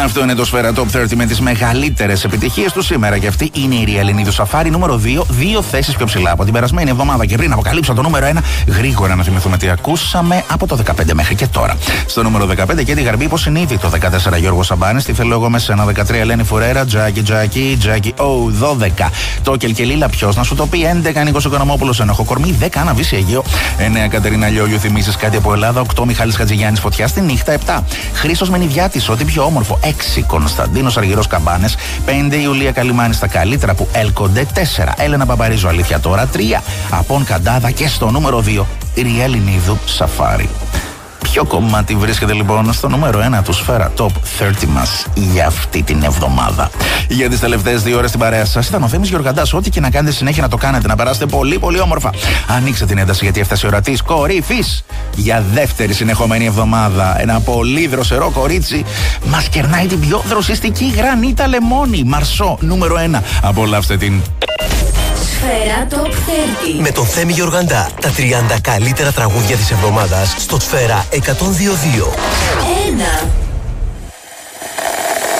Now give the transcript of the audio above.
Αυτό είναι το Σφαίρα Top 30 με τις μεγαλύτερες επιτυχίες του σήμερα. Και αυτή είναι η Ριέλ Ελληνίδου Σαφάρι νούμερο 2, 2 θέσεις πιο ψηλά από την περασμένη εβδομάδα. Και πριν αποκαλύψω το νούμερο 1, γρήγορα να θυμηθούμε τι ακούσαμε από το 15 μέχρι και τώρα. Στο νούμερο 15 και τη Γαρμπή υποσυνείδητο. 14 Γιώργο Σαμπάνης, τη θέλω εγώ με σένα. 13 Ελένη Φουρέρα, Τζάκι, 12 το Κελκελίλα, ποιος να σου το πει. 11 Νίκος Οικονομόπουλος, Ενοχο Κορμί. 10 Αναβίση Αιγαίο. 9 Κατερίνα Λιόλιου, θυμίσεις κάτι από Ελλάδα. 8 Μιχάλης Χατζηγιάννης, Φωτιά στη νύχτα. 7 Χρήστος Μενιδιάτης, ό,τι πιο όμορφο. 6 Κωνσταντίνος Αργυρός Καμπάνες. 5 Ιουλία Καλιμάνη, στα καλύτερα που έλκονται. 4 Έλενα Παπαρίζου, αλήθεια τώρα. 3 Απόν Καντάδα και στο νούμερο 2 Ριέλ Ελληνίδου Σαφάρι. Ποιο κομμάτι βρίσκεται λοιπόν στο νούμερο 1 του Σφαίρα Top 30 μας για αυτή την εβδομάδα? Για τις τελευταίες 2 ώρες στην παρέα σας ήταν ο Θέμης Γεωργαντάς. Ό,τι και να κάνετε συνέχεια να το κάνετε, να περάσετε πολύ πολύ όμορφα. Ανοίξτε την ένταση γιατί έφτασε η ώρα της κορύφης για δεύτερη συνεχόμενη εβδομάδα. Ένα πολύ δροσερό κορίτσι μας κερνάει την πιο δροσιστική γρανίτα λεμόνι. Μαρσό νούμερο 1. Απολαύστε την. Σφαίρα Top 30 με τον Θέμη Γεωργαντά. Τα 30 καλύτερα τραγούδια της εβδομάδας στο Σφαίρα 102.2. 1.